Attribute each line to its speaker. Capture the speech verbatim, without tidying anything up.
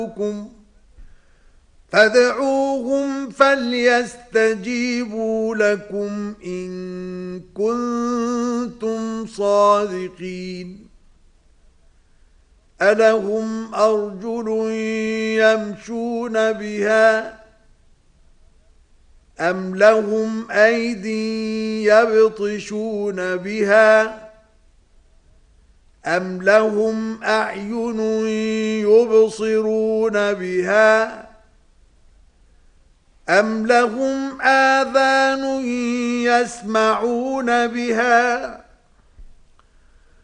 Speaker 1: فادعوهم فليستجيبوا لكم إن كنتم صادقين ألهم أرجل يمشون بها أم لهم أيدي يبطشون بها أم لهم أعين يبصرون بها أم لهم آذان يسمعون بها